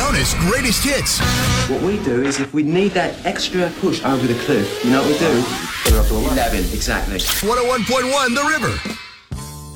Jonas Greatest Hits. What we do is if we need that extra push over the cliff, you know what we do? Put it up to 11. Exactly. 101.1 The River.